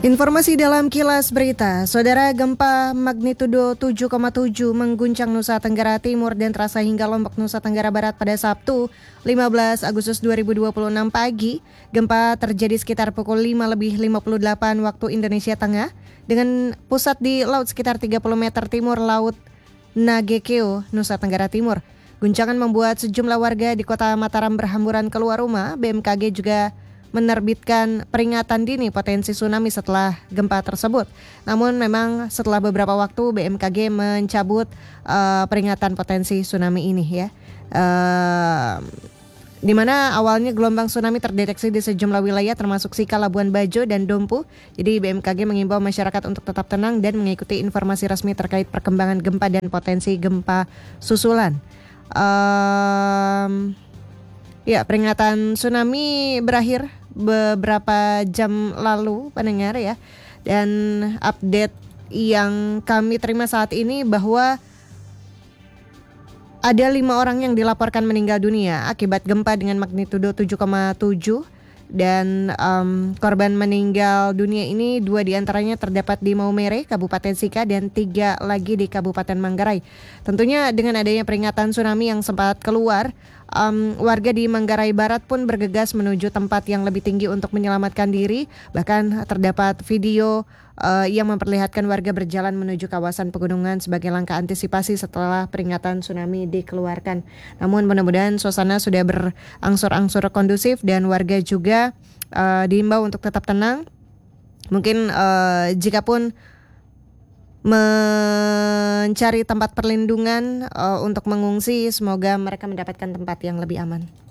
Informasi dalam kilas berita, saudara, gempa magnitudo 7,7 mengguncang Nusa Tenggara Timur dan terasa hingga Lombok, Nusa Tenggara Barat pada Sabtu 15 Agustus 2026 pagi. Gempa terjadi sekitar pukul 5:58 waktu Indonesia Tengah dengan pusat di laut sekitar 30 meter timur Laut Nagekeo, Nusa Tenggara Timur. Guncangan membuat sejumlah warga di kota Mataram berhamburan keluar rumah. BMKG juga menerbitkan peringatan dini potensi tsunami setelah gempa tersebut. Namun memang setelah beberapa waktu BMKG mencabut peringatan potensi tsunami ini ya. Di mana awalnya gelombang tsunami terdeteksi di sejumlah wilayah termasuk Sika, Labuan Bajo, dan Dompu. Jadi BMKG mengimbau masyarakat untuk tetap tenang dan mengikuti informasi resmi terkait perkembangan gempa dan potensi gempa susulan. Ya, peringatan tsunami berakhir beberapa jam lalu, pendengar ya. Dan update yang kami terima saat ini bahwa ada 5 orang yang dilaporkan meninggal dunia akibat gempa dengan magnitudo 7,7 dan korban meninggal dunia ini 2 diantaranya terdapat di Maumere, Kabupaten Sika, dan 3 lagi di Kabupaten Manggarai. Tentunya dengan adanya peringatan tsunami yang sempat keluar, warga di Manggarai Barat pun bergegas menuju tempat yang lebih tinggi untuk menyelamatkan diri. Bahkan terdapat video yang memperlihatkan warga berjalan menuju kawasan pegunungan sebagai langkah antisipasi setelah peringatan tsunami dikeluarkan. Namun mudah-mudahan suasana sudah berangsur-angsur kondusif dan warga juga diimbau untuk tetap tenang. Mungkin jikapun mencari tempat perlindungan untuk mengungsi, semoga mereka mendapatkan tempat yang lebih aman.